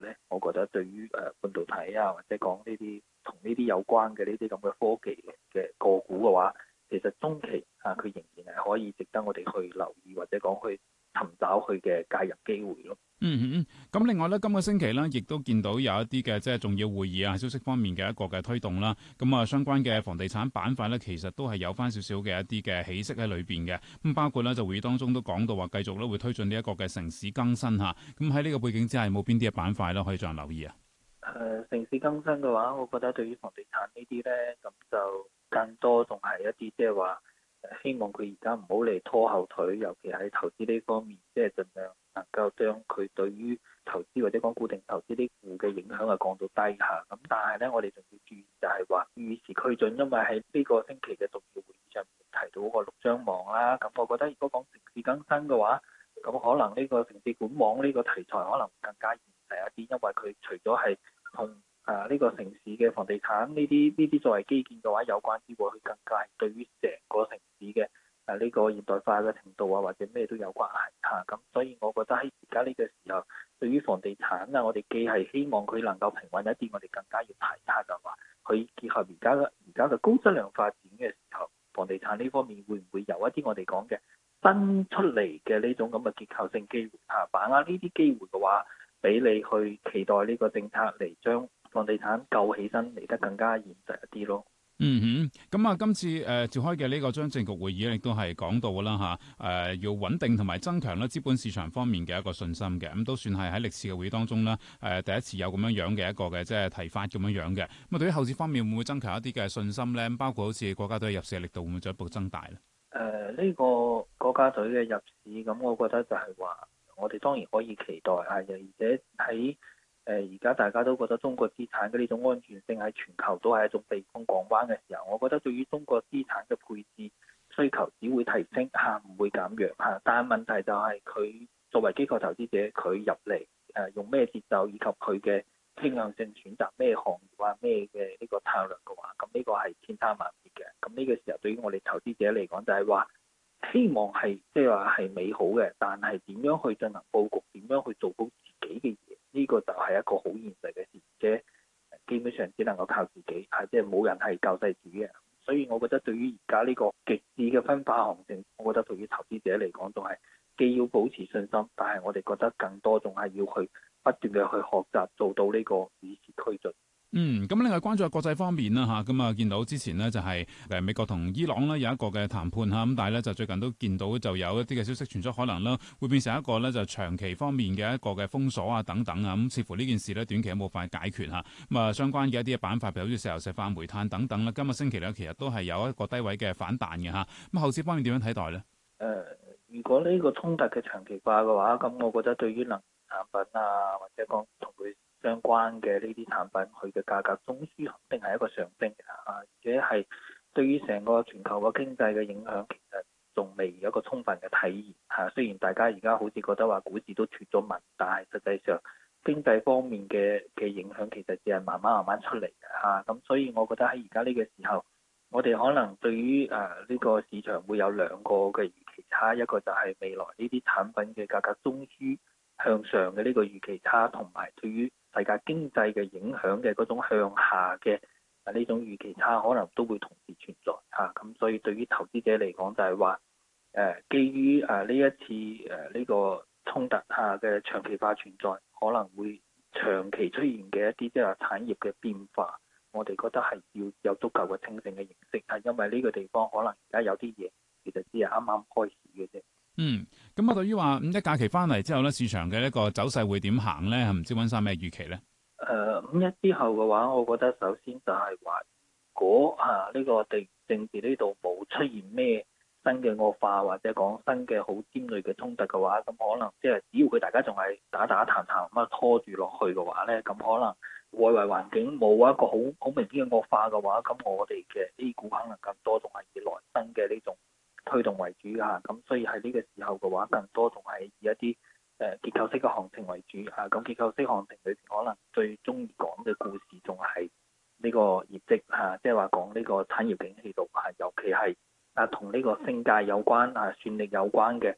咧，我覺得對於半導體啊，或者講呢啲同呢啲有關嘅呢啲咁嘅科技嘅個股嘅話，其實中期佢仍然係可以值得我哋去留意，或者講去尋找佢嘅介入機會咯。 咁另外咧，今個星期咧，亦都見到有一啲嘅即係重要會議啊，消息方面嘅一個嘅推動啦。咁啊，相關嘅房地產板塊咧，其實都係有翻少少嘅一啲嘅起色喺裏邊嘅。咁包括咧，就會議當中都講到話，繼續咧會推進呢一個嘅城市更新嚇。咁喺呢個背景之下，有冇邊啲嘅板塊咧可以再留意啊？ 城市更新嘅話，我覺得對於房地產呢啲咧，咁就更多仲係一啲即係話希望佢而家唔好嚟拖後腿，尤其喺投資呢方面，即係盡量能夠將佢對於投資或者講固定投資啲股嘅影響係降到低下。咁但係咧，我哋仲要注意就係話與時俱進，因為喺呢個星期嘅重要會議上面提到嗰個六張網啦。咁我覺得如果講城市更新嘅話，咁可能呢個城市管網呢個題材可能更加現實一啲，因為佢除咗係同呢個城市嘅房地產呢啲作為基建嘅話有關之外，佢更加係對於成個城市嘅呢個現代化嘅程度啊，或者咩都有關係嚇。咁所以我覺得喺而家呢個時候，對於房地產啊，我哋既係希望佢能夠平穩一啲，我哋更加要睇下就話佢結合而家嘅高質量發展嘅時候，房地產呢方面會唔會有一啲我哋講嘅新出嚟嘅呢種咁嘅結構性機會嚇？把握呢啲機會嘅話，俾你去期待呢個政策嚟將房地產救起身嚟得更加現實一啲咯。 咁啊，今次召開嘅呢個中央政局會議咧，亦都係講到啦嚇，要穩定同埋增強咧資本市場方面嘅一個信心嘅，咁都算係喺歷史嘅會議當中啦，第一次有咁樣嘅一個嘅即係提法咁樣嘅。咁啊，對於後市方面會唔會增強一啲嘅信心咧？包括好似國家隊入市嘅力度會唔會進一步增大咧？ 呢個國家隊嘅入市，咁我覺得就係話，我哋當然可以期待啊，而且喺而家大家都覺得中國資產嘅呢種安全性喺全球都係一種避風港灣嘅時候，我覺得對於中國資產嘅配置需求只會提升嚇，唔會減弱嚇。但係問題就係佢作為機構投資者，佢入嚟用咩節奏，以及佢嘅傾向性選擇咩行業啊咩嘅呢個策略嘅話，咁呢個係千差萬別嘅。咁呢個時候對於我哋投資者嚟講，就係話希望係即係話係美好嘅，但係點樣去進行佈局，點樣去做好自己嘅嘢，呢個就係一個好現實嘅事，且基本上只能夠靠自己，即係冇人係救世主嘅。所以我覺得對於而家呢個極致嘅分化行情，我覺得對於投資者嚟講，仲係既要保持信心，但係我哋覺得更多仲係要去不斷嘅去學習，做到呢個與時俱進。 咁另外關注下國際方面啦嚇，咁啊見到之前呢，就係美國同伊朗呢有一個嘅談判嚇，咁但係咧就最近都見到就有一啲嘅消息傳出，可能啦會變成一個咧就長期方面嘅一個嘅封鎖啊等等啊，咁似乎呢件事咧短期都冇法解決嚇，咁啊相關嘅一啲嘅板塊，譬如好似石油石化、煤炭等等啦，今個星期咧其實都係有一個低位嘅反彈嘅嚇，咁後市方面點樣睇待咧？ 如果呢個衝突嘅長期化嘅話，咁我覺得對於能源產品啊，或者講同佢相關嘅呢啲產品，佢嘅價格終須肯定係一個上升嘅而且係對於成個全球嘅經濟嘅影響，其實仲未有一個充分嘅體現雖然大家而家好似覺得話股市都脫咗紋，但係實際上經濟方面嘅影響其實只係慢慢出嚟嘅咁所以我覺得喺而家呢個時候，我哋可能對於呢個市場會有兩個嘅預期差，一個就係未來呢啲產品嘅價格終須向上嘅呢個預期差，同埋對於世界經濟嘅影響嘅嗰種向下嘅呢種預期差，可能都會同時存在咁所以對於投資者嚟講就係話基於呢一次呢個衝突下嘅長期化存在，可能會長期出現嘅一啲即係話產業嘅變化。我哋覺得係要有足夠嘅清醒嘅認識，因為呢個地方可能而家有啲嘢其實只係啱啱開始嘅啫。 咁啊，對於話五一假期翻嚟之後咧，市場嘅一個走勢會點行咧？唔知溫生咩預期咧？ 五一之後嘅話，我覺得首先就係話，如果呢個地政治呢度冇出現咩新嘅惡化，或者講新嘅好尖銳嘅衝突嘅話，咁可能即係只要佢大家仲係打談談咁拖住落去嘅話咧，咁可能外圍環境冇一個好明顯嘅惡化嘅話，咁我哋嘅 A 股可能更多仲係以來新嘅呢種推動為主咁所以喺呢個時候嘅話，更多仲係以一啲結構式嘅行情為主咁結構式行情裏邊可能最中意講嘅故事仲係呢個業績即係話講呢個產業景氣度尤其係同呢個升價有關算力有關嘅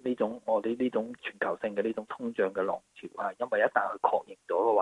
呢種我哋呢種全球性嘅呢種通脹嘅浪潮啊，因為一旦佢確認咗嘅話，